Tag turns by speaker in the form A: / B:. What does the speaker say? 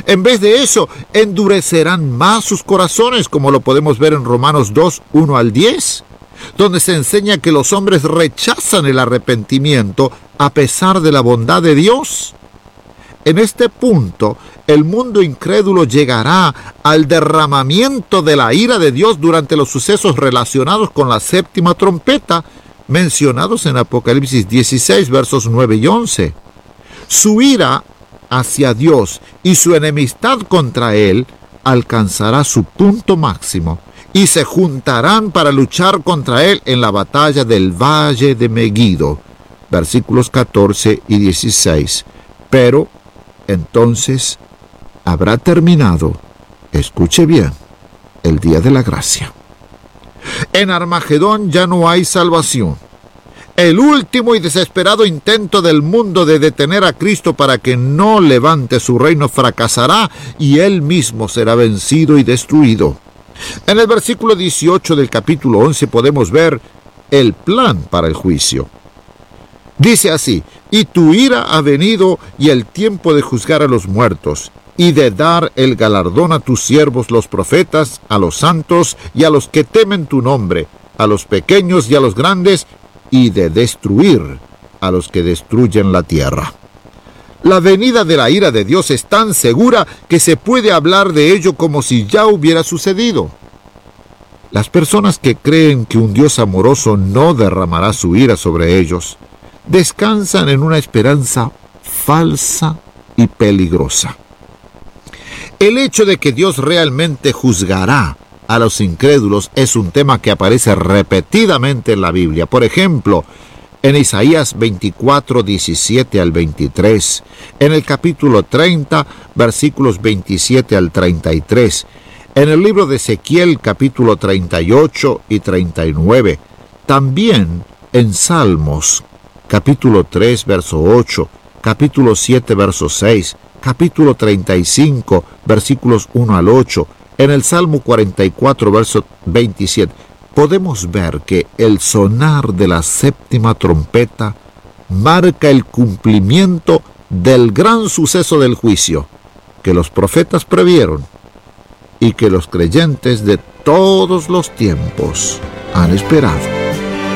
A: En vez de eso, endurecerán más sus corazones, como lo podemos ver en Romanos 2, 1 al 10, donde se enseña que los hombres rechazan el arrepentimiento a pesar de la bondad de Dios. En este punto, el mundo incrédulo llegará al derramamiento de la ira de Dios durante los sucesos relacionados con la séptima trompeta, mencionados en Apocalipsis 16, versos 9 y 11. Su ira hacia Dios y su enemistad contra Él alcanzará su punto máximo y se juntarán para luchar contra Él en la batalla del Valle de Megiddo, versículos 14 y 16. Pero entonces habrá terminado, escuche bien, el día de la gracia. En Armagedón ya no hay salvación. El último y desesperado intento del mundo de detener a Cristo para que no levante su reino fracasará y Él mismo será vencido y destruido. En el versículo 18 del capítulo 11 podemos ver el plan para el juicio. Dice así: y tu ira ha venido y el tiempo de juzgar a los muertos, y de dar el galardón a tus siervos los profetas, a los santos y a los que temen tu nombre, a los pequeños y a los grandes, y de destruir a los que destruyen la tierra. La venida de la ira de Dios es tan segura que se puede hablar de ello como si ya hubiera sucedido. Las personas que creen que un Dios amoroso no derramará su ira sobre ellos, descansan en una esperanza falsa y peligrosa. El hecho de que Dios realmente juzgará a los incrédulos es un tema que aparece repetidamente en la Biblia. Por ejemplo, en Isaías 24, 17 al 23, en el capítulo 30, versículos 27 al 33, en el libro de Ezequiel, capítulo 38 y 39, también en Salmos, capítulo 3, verso 8, capítulo 7, verso 6, capítulo 35, versículos 1 al 8, en el Salmo 44, verso 27, podemos ver que el sonar de la séptima trompeta marca el cumplimiento del gran suceso del juicio que los profetas previeron y que los creyentes de todos los tiempos han esperado.